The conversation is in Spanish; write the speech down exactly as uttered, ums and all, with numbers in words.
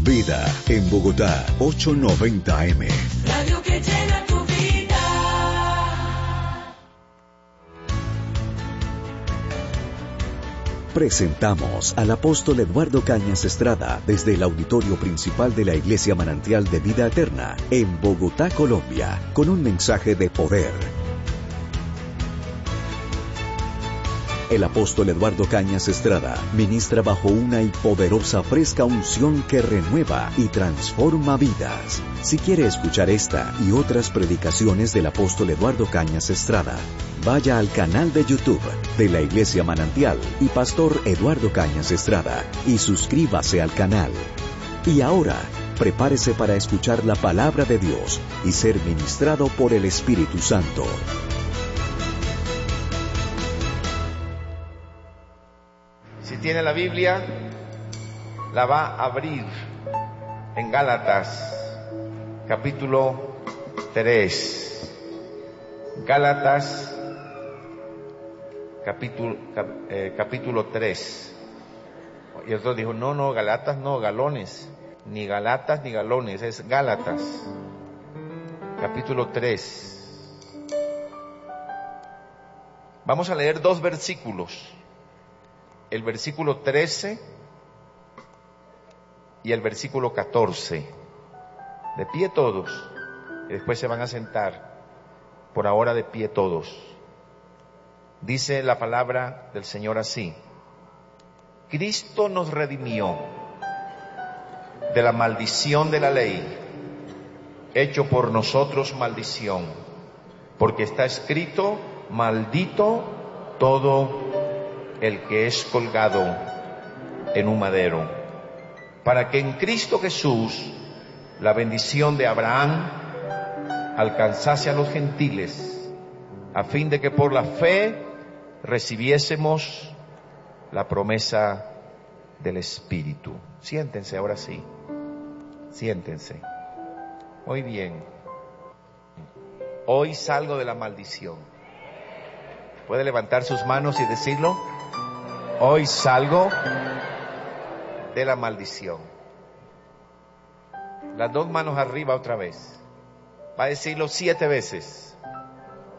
Vida en Bogotá, ochocientos noventa eme. Radio que llena tu vida. Presentamos al apóstol Eduardo Cañas Estrada desde el auditorio principal de la Iglesia Manantial de Vida Eterna en Bogotá, Colombia, con un mensaje de poder. El apóstol Eduardo Cañas Estrada ministra bajo una y poderosa fresca unción que renueva y transforma vidas. Si quiere escuchar esta y otras predicaciones del apóstol Eduardo Cañas Estrada, vaya al canal de YouTube de la Iglesia Manantial y Pastor Eduardo Cañas Estrada y suscríbase al canal. Y ahora, prepárese para escuchar la palabra de Dios y ser ministrado por el Espíritu Santo. Si tiene la Biblia, la va a abrir en Gálatas, capítulo tres. Gálatas, capítulo, cap, eh, capítulo tres. Y otro dijo, no, no, Galatas no, galones. Ni Galatas ni galones, es Gálatas, capítulo tres. Vamos a leer dos versículos. El versículo trece y el versículo catorce. De pie todos. Y después se van a sentar. Por ahora de pie todos. Dice la palabra del Señor así: Cristo nos redimió de la maldición de la ley, hecho por nosotros maldición, porque está escrito: maldito todo el que es colgado en un madero, para que en Cristo Jesús la bendición de Abraham alcanzase a los gentiles, a fin de que por la fe recibiésemos la promesa del Espíritu. Siéntense ahora sí, siéntense. Muy bien. Hoy salgo de la maldición. ¿Puede levantar sus manos y decirlo? Hoy salgo de la maldición. Las dos manos arriba otra vez. Va a decirlo siete veces.